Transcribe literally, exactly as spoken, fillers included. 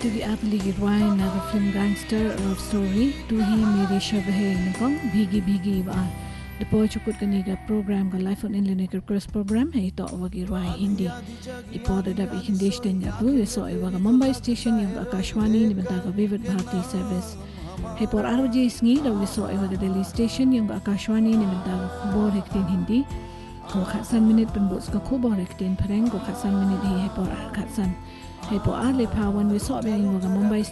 Tugi atli girwai naga film gangster love story tu hi mere shab hai nukong bhigi bhigi ba depo chukut kaniga program ka life on inline ka cross program hai to wagi rwai hindi ipo da dab hindi sten ya tu so e waga Mumbai station yung Akashwani ni benta ka Vivid Bharati service hai por arji sngi da so e waga Delhi station yung Akashwani ni benta ka khubor hektin hindi ko khatsan minute pen bos ka khubor hektin phareng ko khatsan minute hi hai por khatsan hai po arle pawan we so be yung waga Mumbai